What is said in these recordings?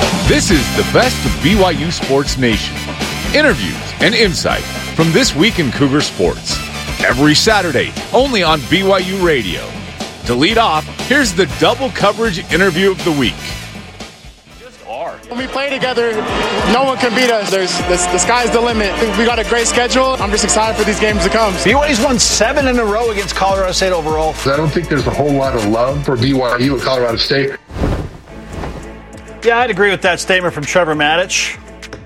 This is the best of BYU Sports Nation. Interviews and insight from this week in Cougar sports. Every Saturday, only on BYU Radio. To lead off, here's the double coverage interview of the week. When we play together, no one can beat us. The sky's the limit. We got a great schedule. I'm just excited for these games to come. BYU's won 7 in a row against Colorado State overall. I don't think there's a whole lot of love for BYU at Colorado State. Yeah, I'd agree with that statement from Trevor Matich.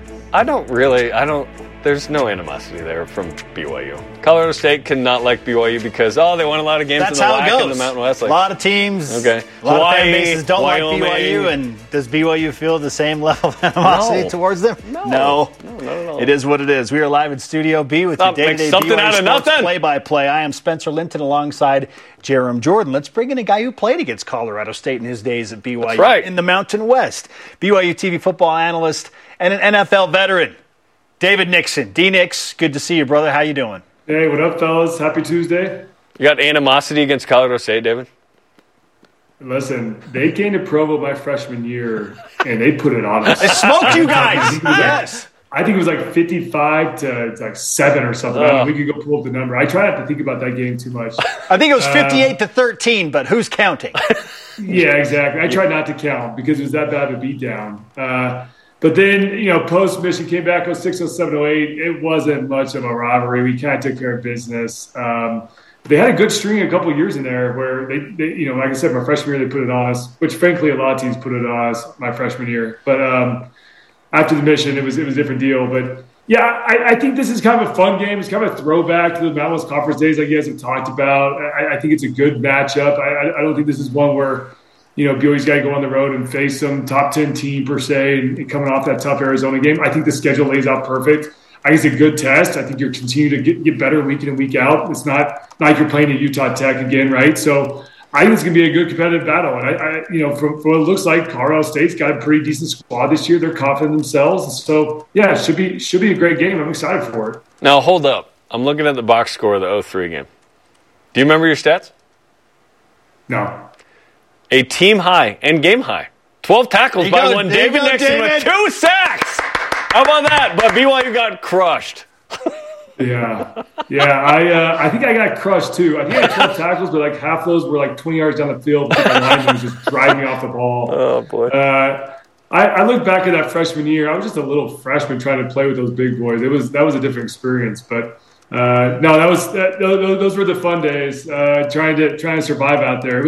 There's no animosity there from BYU. Colorado State cannot like BYU because, they won a lot of games in the WAC and the Mountain West. A lot of teams, a lot of fan bases don't like BYU, and does BYU feel the same level of animosity towards them? No. It is what it is. We are live in Studio B with your day-to-day BYU Sports play-by-play. I am Spencer Linton alongside Jerem Jordan. Let's bring in a guy who played against Colorado State in his days at BYU in the Mountain West. BYU TV football analyst and an NFL veteran. David Nixon. D-Nix, good to see you, brother. How you doing? Hey, what up, fellas? Happy Tuesday. You got animosity against Colorado State, David? Listen, they came to Provo my freshman year, and they put it on us. They smoked you guys. Yes. I think it was like 55 to 7 or something. We could go pull up the number. I try not to think about that game too much. I think it was 58 to 13, but who's counting? Yeah, exactly. I tried not to count because it was that bad of a beatdown. But then, post-mission came back 06, 07, 08. It wasn't much of a rivalry. We kind of took care of business. They had a good string a couple of years in there where they like I said, my freshman year, they put it on us, which frankly, a lot of teams put it on us my freshman year. But after the mission, it was a different deal. But yeah, I think this is kind of a fun game. It's kind of a throwback to the Mountain West Conference days like you guys have talked about. I think it's a good matchup. I don't think this is one where BYU's got to go on the road and face some top 10 team per se, and coming off that tough Arizona game. I think the schedule lays out perfect. I think it's a good test. I think you're continuing to get better week in and week out. It's not like you're playing at Utah Tech again, right? So I think it's going to be a good competitive battle. And from what it looks like, Colorado State's got a pretty decent squad this year. They're confident in themselves. So yeah, it should be a great game. I'm excited for it. Now hold up. I'm looking at the box score of the 03 game. Do you remember your stats? No. A team high and game high. 12 tackles by one David Nixon with 2 sacks. How about that? But BYU got crushed. Yeah. I think I got crushed too. I think I had 12 tackles, but like half those were like 20 yards down the field. My lineman was just driving me off the ball. Oh boy. I look back at that freshman year. I was just a little freshman trying to play with those big boys. That was a different experience, but. Those were the fun days. Trying to survive out there.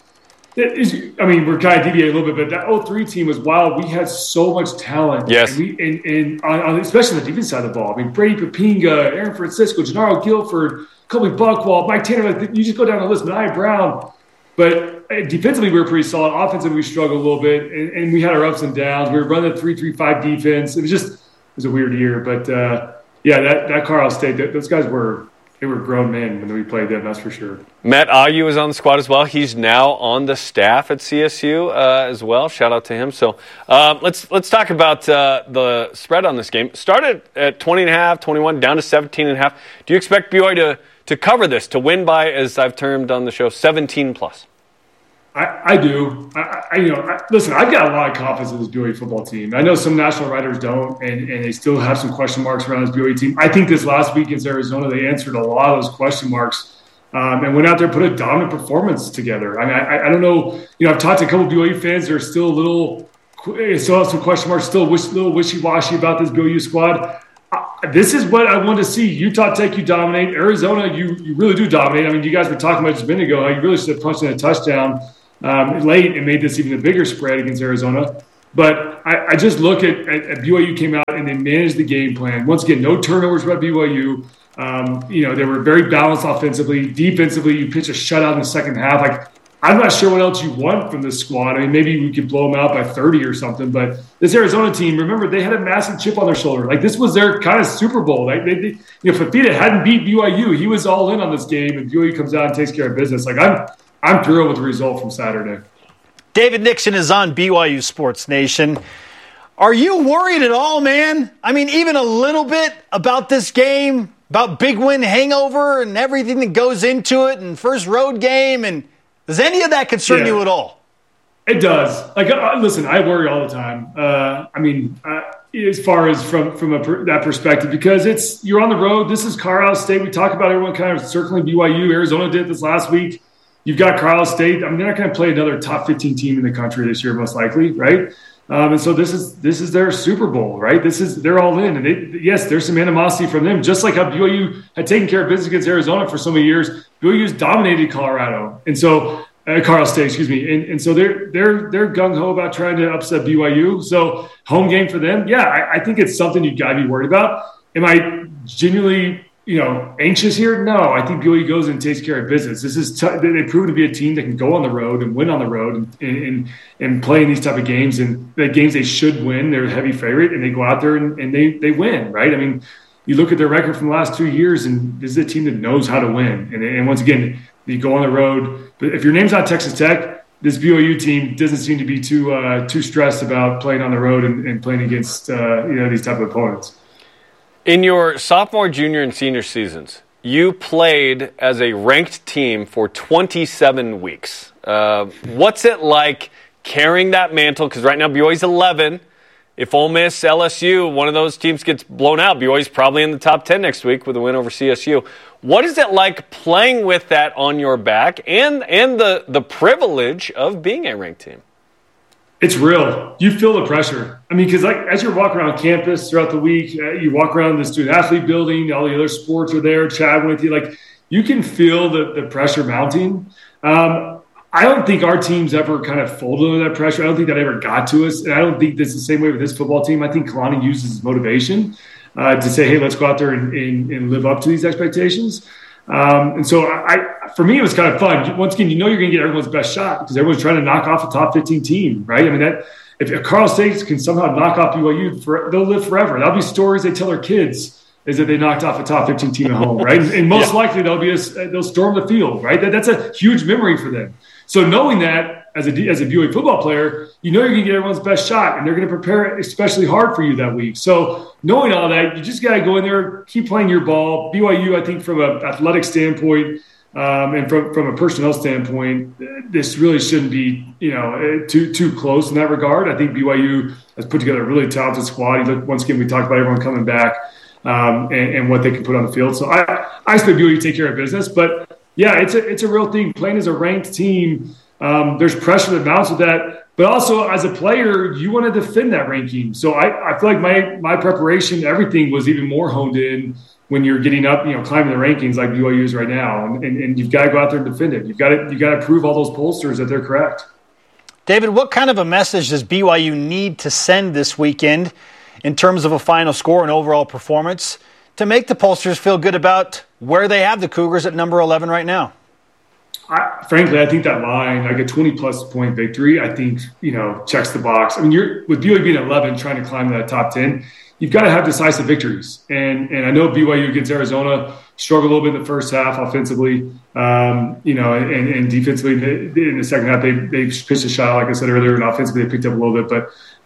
We're kind of deviating a little bit, but that 03 team was wild. We had so much talent. Yes. And especially on the defense side of the ball. I mean, Brady Papinga, Aaron Francisco, Gennaro Guilford, Kobe Buckwald, Mike Tanner. You just go down the list. Mania Brown. But defensively, we were pretty solid. Offensively, we struggled a little bit, and we had our ups and downs. We were running a 3-3-5 defense. It was a weird year, but that Colorado State, those guys were grown men when we played them, that's for sure. Matt Ayu is on the squad as well. He's now on the staff at CSU as well. Shout out to him. So let's talk about the spread on this game. Started at 20.5, 21, down to 17.5. Do you expect BYU to cover this, to win by, as I've termed on the show, 17+? I do. Listen, I've got a lot of confidence in this BYU football team. I know some national writers don't, and they still have some question marks around this BYU team. I think this last week against Arizona, they answered a lot of those question marks and went out there and put a dominant performance together. I mean, I don't know. I've talked to a couple of BYU fans that are still still have some question marks, still a little wishy-washy about this BYU squad. This is what I want to see. Utah Tech, you dominate. Arizona, you really do dominate. I mean, you guys were talking about just a minute ago how you really should have punched in a touchdown late and made this even a bigger spread against Arizona. But I just look at BYU came out and they managed the game plan. Once again, no turnovers by BYU. They were very balanced offensively. Defensively, you pitch a shutout in the second half. I'm not sure what else you want from this squad. I mean, maybe we could blow them out by 30 or something. But this Arizona team, remember, they had a massive chip on their shoulder. This was their kind of Super Bowl. Fafita hadn't beat BYU. He was all in on this game, and BYU comes out and takes care of business. I'm thrilled with the result from Saturday. David Nixon is on BYU Sports Nation. Are you worried at all, man? I mean, even a little bit about this game, about big win hangover and everything that goes into it, and first road game, and does any of that concern you at all? It does. Like, listen, I worry all the time. As far as from that perspective, because you're on the road. This is Colorado State. We talk about everyone kind of circling BYU. Arizona did this last week. You've got Colorado State. I mean, they're not going to play another top 15 team in the country this year, most likely, right? And so this is their Super Bowl, right? They're all in, and yes, there's some animosity from them. Just like how BYU had taken care of business against Arizona for so many years, BYU's dominated Colorado, and so Colorado State, excuse me, and so they're gung ho about trying to upset BYU. So home game for them, yeah, I think it's something you've got to be worried about. Am I genuinely anxious here? No, I think BYU goes and takes care of business. This is they prove to be a team that can go on the road and win on the road and play in these type of games, and the games they should win. They're a heavy favorite, and they go out there and they win, right? I mean, you look at their record from the last 2 years, and this is a team that knows how to win. And once again, you go on the road, but if your name's not Texas Tech, this BYU team doesn't seem to be too stressed about playing on the road and playing against these type of opponents. In your sophomore, junior, and senior seasons, you played as a ranked team for 27 weeks. What's it like carrying that mantle? Because right now BYU's 11. If Ole Miss, LSU, one of those teams gets blown out, BYU's probably in the top 10 next week with a win over CSU. What is it like playing with that on your back and the privilege of being a ranked team? It's real. You feel the pressure. I mean, because as you're walking around campus throughout the week, you walk around the student-athlete building, all the other sports are there chatting with you. Like, you can feel the pressure mounting. I don't think our team's ever kind of folded under that pressure. I don't think that ever got to us. And I don't think that's the same way with this football team. I think Kalani uses motivation to say, hey, let's go out there and live up to these expectations. And so for me, it was kind of fun. Once again, you're going to get everyone's best shot because everyone's trying to knock off a top 15 team, right? I mean, if Colorado State can somehow knock off BYU, they'll live forever. That'll be stories they tell their kids is that they knocked off a top 15 team at home, right? And most likely they'll storm the field, right? That's a huge memory for them. So knowing that as a BYU football player, you're going to get everyone's best shot, and they're going to prepare especially hard for you that week. So knowing all that, you just got to go in there, keep playing your ball. BYU, I think, from an athletic standpoint and from a personnel standpoint, this really shouldn't be too close in that regard. I think BYU has put together a really talented squad. Once again, we talked about everyone coming back and what they can put on the field. So I expect BYU to take care of business, but yeah, it's a real thing. Playing as a ranked team, there's pressure that mounts with that. But also, as a player, you want to defend that ranking. So I feel like my preparation, everything was even more honed in when you're getting up, climbing the rankings like BYU is right now. And you've got to go out there and defend it. You've got to prove all those pollsters that they're correct. David, what kind of a message does BYU need to send this weekend in terms of a final score and overall performance to make the pollsters feel good about where they have the Cougars at number 11 right now? Frankly, I think that line, like a 20-plus point victory, I think, checks the box. I mean, with BYU being 11, trying to climb that top 10, you've got to have decisive victories. And I know BYU against Arizona struggled a little bit in the first half offensively, and defensively in the second half. They pitched a shot, like I said earlier, and offensively they picked up a little bit. But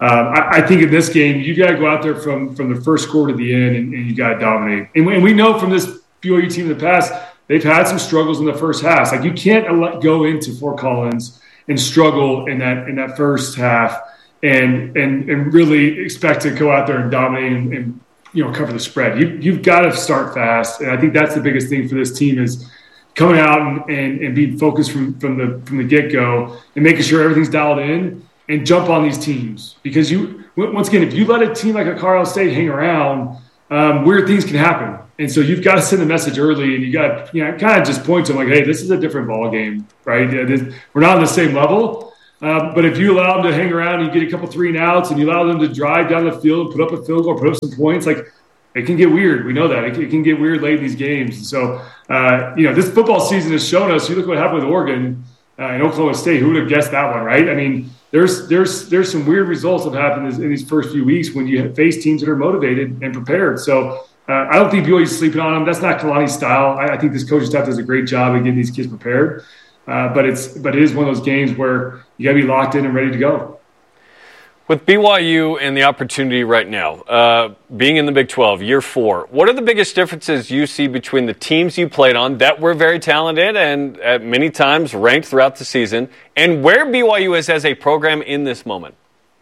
I think in this game, you got to go out there from the first quarter to the end, and you got to dominate. And we know from this BYU team in the past, they've had some struggles in the first half. Like, you can't go into Fort Collins and struggle in that first half and really expect to go out there and dominate and cover the spread. You've got to start fast, and I think that's the biggest thing for this team is coming out and being focused from the get-go and making sure everything's dialed in and jump on these teams. Because once again, if you let a team like a Colorado State hang around, weird things can happen. And so you've got to send the message early, and you got to kind of just point to them like, hey, this is a different ball game, right? We're not on the same level. But if you allow them to hang around and you get a couple 3-and-outs and you allow them to drive down the field and put up a field goal, put up some points, like, it can get weird. We know that. It can get weird late in these games. And so, this football season has shown us, you look what happened with Oregon and Oklahoma State. Who would have guessed that one, right? I mean, there's some weird results that have happened in these first few weeks when you face teams that are motivated and prepared. So, I don't think BYU's sleeping on them. That's not Kalani's style. I think this coaching staff does a great job of getting these kids prepared. But it is one of those games where you got to be locked in and ready to go. With BYU and the opportunity right now, being in the Big 12, year 4, what are the biggest differences you see between the teams you played on that were very talented and at many times ranked throughout the season, and where BYU is as a program in this moment?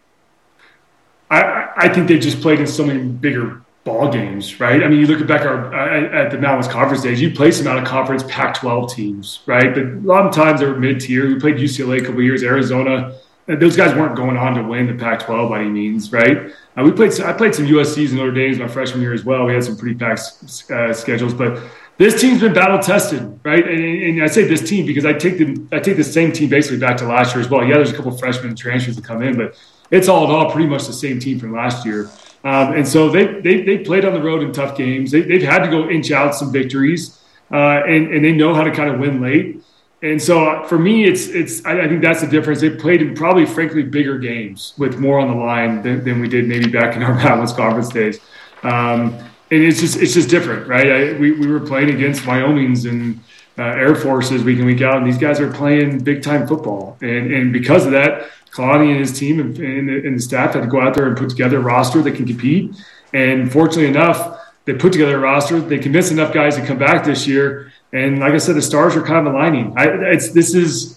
I think they just played in so many bigger ball games, right? I mean, you look back at the Mountain West Conference days, you played some out-of-conference Pac-12 teams, right? But a lot of times they were mid-tier. We played UCLA a couple of years, Arizona. Those guys weren't going on to win the Pac-12 by any means, right? I played some USC's and Notre Dame's my freshman year as well. We had some pretty packed schedules, but this team's been battle-tested, right? And I say this team because I take the same team basically back to last year as well. Yeah, there's a couple of freshmen transfers that come in, but it's all in all pretty much the same team from last year. And so they played on the road in tough games. They've had to go inch out some victories, and they know how to kind of win late. And so for me, I think that's the difference. They played in probably, frankly, bigger games with more on the line than we did maybe back in our Mountain West Conference days. And it's just different, right? We were playing against Wyoming's and Air Forces week in, week out, and these guys are playing big-time football. And because of that, Kalani and his team and the staff had to go out there and put together a roster that can compete. And fortunately enough, they put together a roster. They convinced enough guys to come back this year. And like I said, the stars are kind of aligning. This is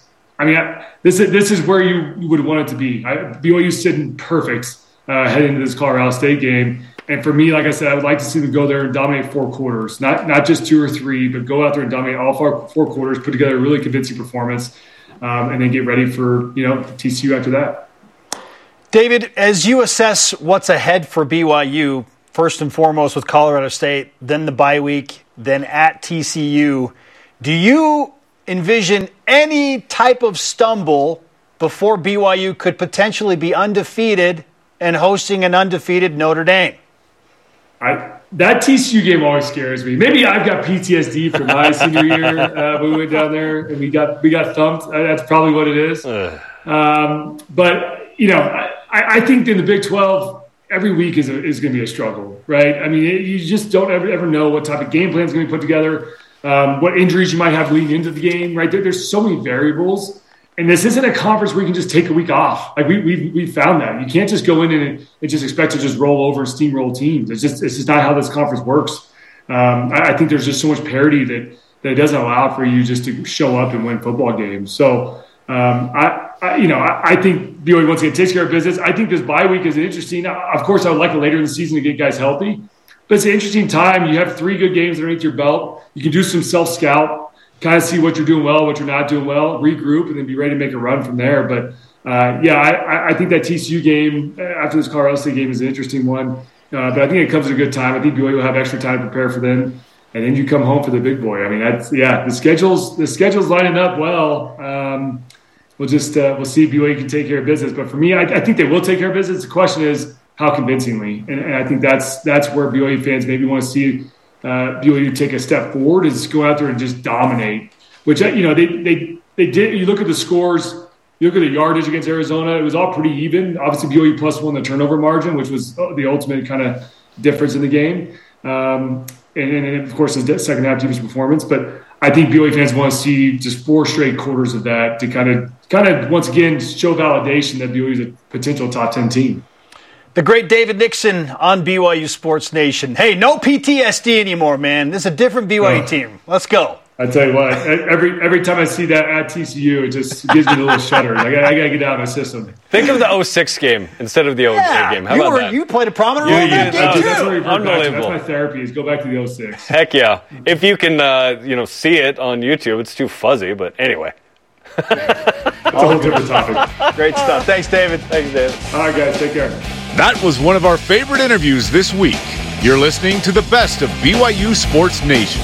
where you would want it to be. BYU's sitting perfect heading into this Colorado State game. And for me, like I said, I would like to see them go there and dominate 4 quarters, not just 2 or 3, but go out there and dominate all 4 quarters, put together a really convincing performance, and then get ready for TCU after that. David, as you assess what's ahead for BYU, first and foremost with Colorado State, then the bye week, then at TCU, do you envision any type of stumble before BYU could potentially be undefeated and hosting an undefeated Notre Dame? That TCU game always scares me. Maybe I've got PTSD from my senior year. We went down there and we got thumped. That's probably what it is. But I think in the Big 12, every week is going to be a struggle, right? I mean, you just don't ever know what type of game plan is going to be put together, what injuries you might have leading into the game, right? There's so many variables. And this isn't a conference where you can just take a week off. Like we found that. You can't just go in and just expect to just roll over and steamroll teams. It's just not how this conference works. I think there's just so much parity that it doesn't allow for you just to show up and win football games. So I think BYU once again takes care of business. I think this bye week is interesting. Of course, I would like it later in the season to get guys healthy, but it's an interesting time. You have 3 good games underneath your belt. You can do some self-scout, kind of see what you're doing well, what you're not doing well, regroup, and then be ready to make a run from there. But, I think that TCU game after this Colorado State game is an interesting one. But I think it comes at a good time. I think BYU will have extra time to prepare for them. And then you come home for the big boy. I mean, the schedule's lining up well. We'll see if BYU can take care of business. But for me, I think they will take care of business. The question is how convincingly. And I think that's where BYU fans maybe want to see BYU take a step forward, is go out there and just dominate, which, they did. You look at the scores, you look at the yardage against Arizona, it was all pretty even. Obviously, BYU +1 the turnover margin, which was the ultimate kind of difference in the game. And of course, the second half team's performance. But I think BYU fans want to see just 4 straight quarters of that to kind of once again show validation that BYU is a potential top 10 team. The great David Nixon on BYU Sports Nation. Hey, no PTSD anymore, man. This is a different BYU team. Let's go. I tell you what, every time I see that at TCU, it just gives me a little shudder. I got to get out of my system. Think of the 06 game instead of the 08 game. How about that? You played a prominent role in that game, too. Unbelievable. That's my therapy, is go back to the 06. Heck yeah. If you can, see it on YouTube, it's too fuzzy, but anyway. That's a whole different topic. Great stuff. Thanks, David. Thanks, David. All right, guys, take care. That was one of our favorite interviews this week. You're listening to the best of BYU Sports Nation.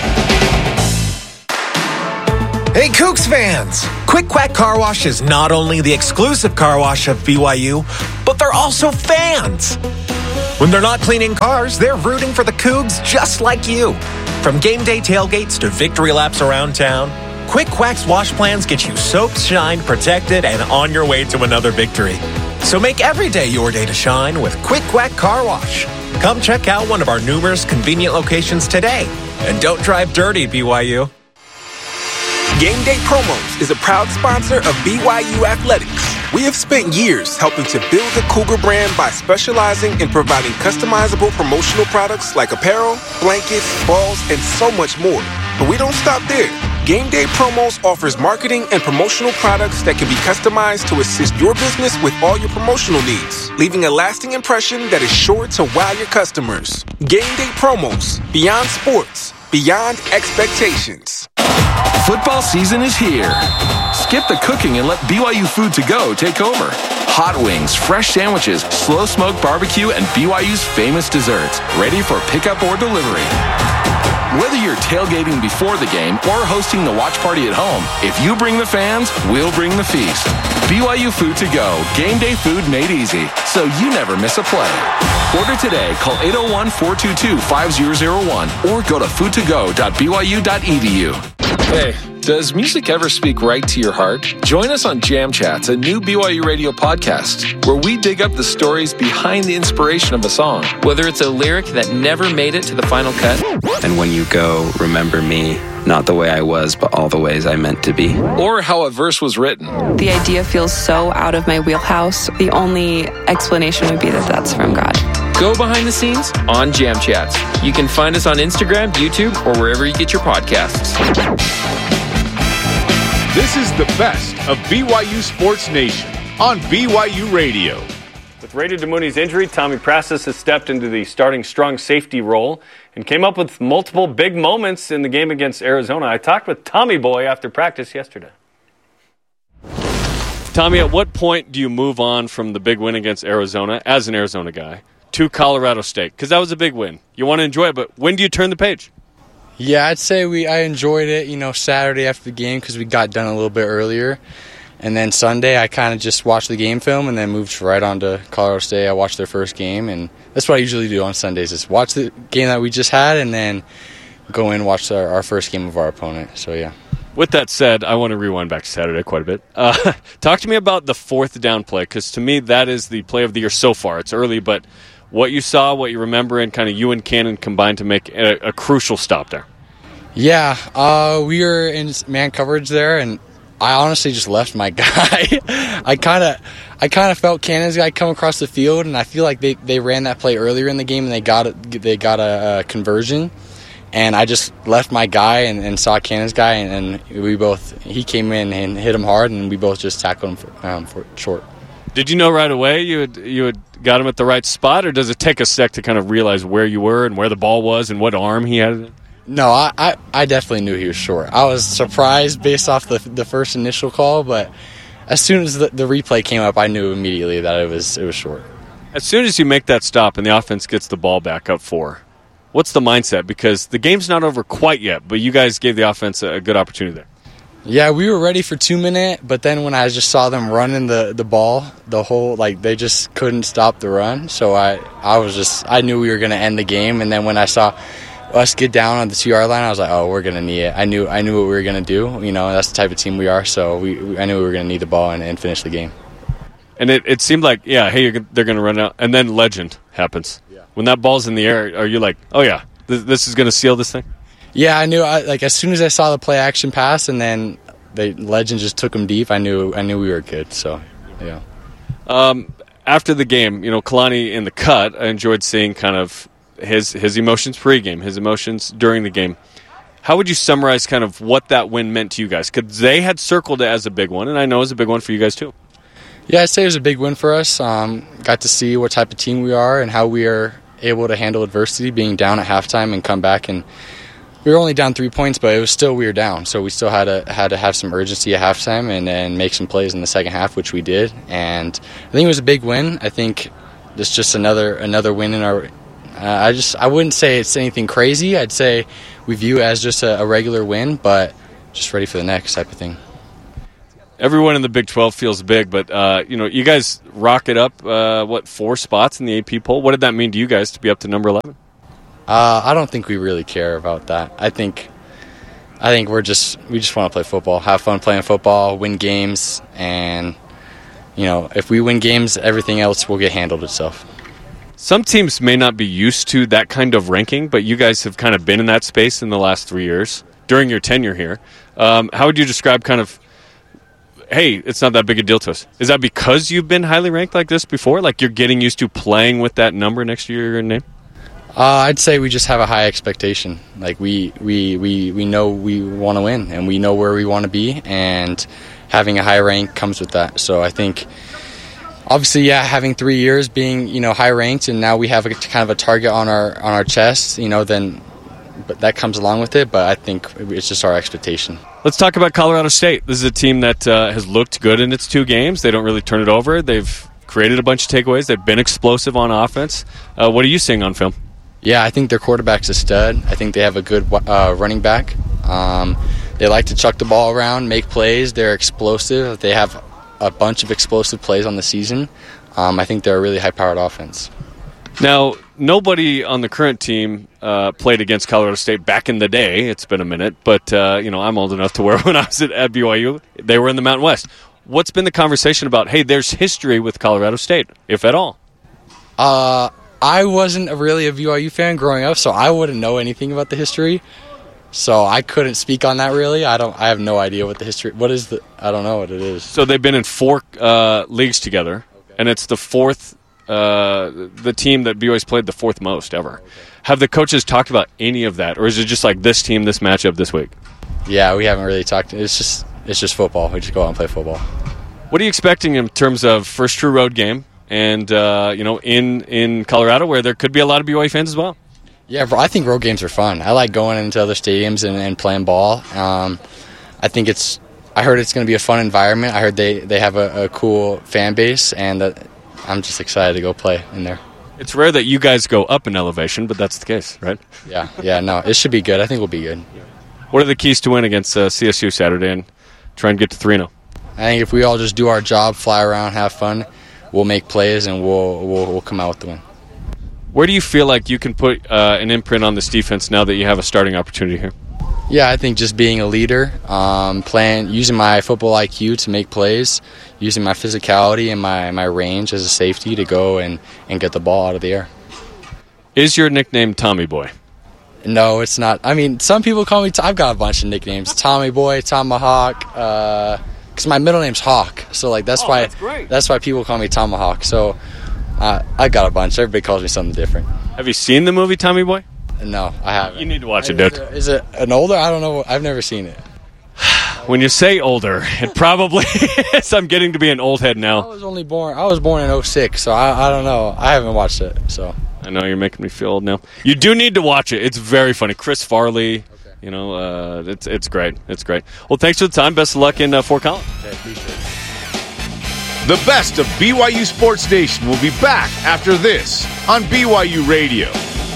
Hey, Cougs fans! Quick Quack Car Wash is not only the exclusive car wash of BYU, but they're also fans. When they're not cleaning cars, they're rooting for the Cougs just like you. From game day tailgates to victory laps around town, Quick Quack's wash plans get you soaked, shined, protected, and on your way to another victory. So make every day your day to shine with Quick Quack Car Wash. Come check out one of our numerous convenient locations today. And don't drive dirty, BYU. Game Day Promos is a proud sponsor of BYU Athletics. We have spent years helping to build the Cougar brand by specializing in providing customizable promotional products like apparel, blankets, balls, and so much more. But we don't stop there. Game Day Promos offers marketing and promotional products that can be customized to assist your business with all your promotional needs, leaving a lasting impression that is sure to wow your customers. Game Day Promos. Beyond sports. Beyond expectations. Football season is here. Skip the cooking and let BYU Food to Go take over. Hot wings, fresh sandwiches, slow-smoked barbecue, and BYU's famous desserts, ready for pickup or delivery. Whether you're tailgating before the game or hosting the watch party at home, if you bring the fans, we'll bring the feast. BYU Food to Go. Game day food made easy, so you never miss a play. Order today. Call 801-422-5001 or go to foodtogo.byu.edu. Hey, does music ever speak right to your heart? Join us on Jam Chats, a new BYU radio podcast, where we dig up the stories behind the inspiration of a song. Whether it's a lyric that never made it to the final cut. And when you go, remember me, not the way I was, but all the ways I meant to be. Or how a verse was written. The idea feels so out of my wheelhouse. The only explanation would be that that's from God. Go behind the scenes on Jam Chats. You can find us on Instagram, YouTube, or wherever you get your podcasts. This is the best of BYU Sports Nation on BYU Radio. With Rady Damuni's injury, Tommy Prastis has stepped into the starting strong safety role and came up with multiple big moments in the game against Arizona. I talked with Tommy Boy after practice yesterday. Tommy, at what point do you move on from the big win against Arizona as an Arizona guy to Colorado State? Because that was a big win. You want to enjoy it, but when do you turn the page? Yeah, I'd say I enjoyed it, Saturday after the game because we got done a little bit earlier. And then Sunday, I kind of just watched the game film and then moved right on to Colorado State. I watched their first game, and that's what I usually do on Sundays is watch the game that we just had and then go in and watch our first game of our opponent. So, yeah. With that said, I want to rewind back to Saturday quite a bit. Talk to me about the fourth down play, because to me that is the play of the year so far. It's early, but what you saw, what you remember, and kind of you and Cannon combined to make a crucial stop there. Yeah, we were in man coverage there, and I honestly just left my guy. I kind of felt Cannon's guy come across the field, and I feel like they ran that play earlier in the game, and they got a conversion. And I just left my guy and saw Cannon's guy, and he came in and hit him hard, and we both just tackled him for short. Did you know right away you had got him at the right spot, or does it take a sec to kind of realize where you were and where the ball was and what arm he had? No, I definitely knew he was short. I was surprised based off the first initial call, but as soon as the replay came up, I knew immediately that it was short. As soon as you make that stop and the offense gets the ball back up 4, what's the mindset? Because the game's not over quite yet, but you guys gave the offense a good opportunity there. Yeah, we were ready for 2 minutes, but then when I just saw them running the ball, they just couldn't stop the run. So I knew we were going to end the game, and then when I saw us get down on the 2-yard line, I was like, oh, we're going to need it. I knew what we were going to do. That's the type of team we are, so I knew we were going to need the ball and finish the game. And it seemed like, they're going to run out, and then legend happens. Yeah. When that ball's in the air, are you like, oh, yeah, this is going to seal this thing? Yeah, I knew. As soon as I saw the play action pass, and then the legend just took him deep, I knew we were good. So, yeah. After the game, Kalani in the cut, I enjoyed seeing kind of his emotions pre-game, his emotions during the game. How would you summarize kind of what that win meant to you guys? Because they had circled it as a big one, and I know it was a big one for you guys too. Yeah, I'd say it was a big win for us. Got to see what type of team we are and how we are able to handle adversity, being down at halftime and come back. And we were only down 3 points, but it was still we were down. So we still had to have some urgency at halftime and make some plays in the second half, which we did. And I think it was a big win. I think it's just another win in our. I wouldn't say it's anything crazy. I'd say we view it as just a regular win, but just ready for the next type of thing. Everyone in the Big 12 feels big, but you guys rocket up 4 spots in the AP poll. What did that mean to you guys to be up to number 11? I don't think we really care about that. I think we just want to play football, have fun playing football, win games, and if we win games, everything else will get handled itself. Some teams may not be used to that kind of ranking, but you guys have kind of been in that space in the last 3 years during your tenure here. How would you describe kind of hey, it's not that big a deal to us. Is that because you've been highly ranked like this before? Like you're getting used to playing with that number next to your name? I'd say we just have a high expectation. Like we know we want to win, and we know where we want to be, and having a high rank comes with that. So I think, obviously, having 3 years being high ranked, and now we have kind of a target on our chest, then but that comes along with it. But I think it's just our expectation. Let's talk about Colorado State. This is a team that has looked good in its 2 games. They don't really turn it over. They've created a bunch of takeaways. They've been explosive on offense. What are you seeing on film? Yeah, I think their quarterback's a stud. I think they have a good running back. They like to chuck the ball around, make plays. They're explosive. They have a bunch of explosive plays on the season. I think they're a really high-powered offense. Now, nobody on the current team played against Colorado State back in the day. It's been a minute, but I'm old enough to where when I was at BYU, they were in the Mountain West. What's been the conversation about, hey, there's history with Colorado State, if at all? I wasn't really a BYU fan growing up, so I wouldn't know anything about the history. So I couldn't speak on that really. I have no idea what the history. I don't know what it is. So they've been in 4 leagues together, and it's the 4th. The team that BYU's played the 4th most ever. Okay. Have the coaches talked about any of that, or is it just like this team, this matchup this week? Yeah, we haven't really talked. It's just football. We just go out and play football. What are you expecting in terms of first true road game? And, in Colorado, where there could be a lot of BYU fans as well. Yeah, I think road games are fun. I like going into other stadiums and playing ball. I heard it's going to be a fun environment. I heard they have a cool fan base, and I'm just excited to go play in there. It's rare that you guys go up in elevation, but that's the case, right? Yeah, no, it should be good. I think we'll be good. What are the keys to win against CSU Saturday and try and get to 3-0? I think if we all just do our job, fly around, have fun, we'll make plays, and we'll come out with the win. Where do you feel like you can put an imprint on this defense now that you have a starting opportunity here? Yeah, I think just being a leader, using my football IQ to make plays, using my physicality and my range as a safety to go and get the ball out of the air. Is your nickname Tommy Boy? No, it's not. I mean, some people call me. I've got a bunch of nicknames: Tommy Boy, Tomahawk. Because my middle name's Hawk, so like that's why people call me Tomahawk. So I got a bunch. Everybody calls me something different. Have you seen the movie Tommy Boy? No, I haven't. You need to watch it, dude. Is it an older? I don't know. I've never seen it. When you say older, it probably is. I'm getting to be an old head now. I was born in 2006, so I don't know. I haven't watched it, so. I know you're making me feel old now. You do need to watch it. It's very funny. Chris Farley. Okay. It's great. It's great. Well, thanks for the time. Best of luck in Fort Collins. Okay, appreciate it. The best of BYU Sports Nation will be back after this on BYU Radio.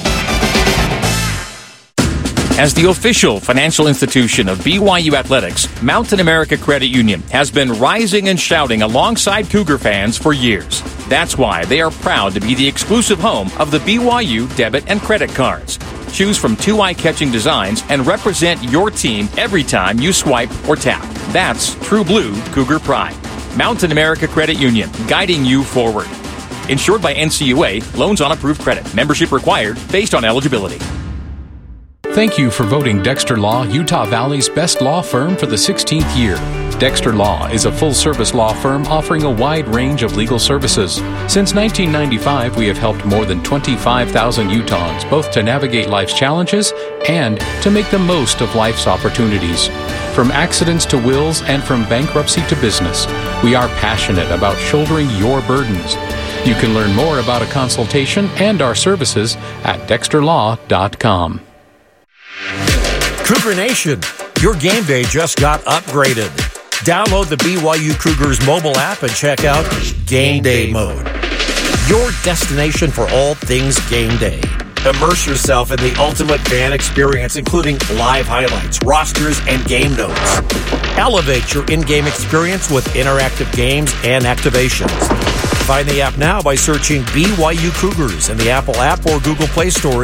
As the official financial institution of BYU Athletics, Mountain America Credit Union has been rising and shouting alongside Cougar fans for years. That's why they are proud to be the exclusive home of the BYU debit and credit cards. Choose from 2 eye-catching designs and represent your team every time you swipe or tap. That's true blue Cougar pride. Mountain America Credit Union, guiding you forward. Insured by NCUA, loans on approved credit. Membership required based on eligibility. Thank you for voting Dexter Law Utah Valley's best law firm for the 16th year. Dexter Law is a full-service law firm offering a wide range of legal services. Since 1995, we have helped more than 25,000 Utahns both to navigate life's challenges and to make the most of life's opportunities. From accidents to wills and from bankruptcy to business, we are passionate about shouldering your burdens. You can learn more about a consultation and our services at dexterlaw.com. Cougar Nation, your game day just got upgraded. Download the BYU Cougars mobile app and check out Game Day Mode, your destination for all things game day. Immerse yourself in the ultimate fan experience, including live highlights, rosters, and game notes. Elevate your in-game experience with interactive games and activations. Find the app now by searching BYU Cougars in the Apple app or Google Play Store.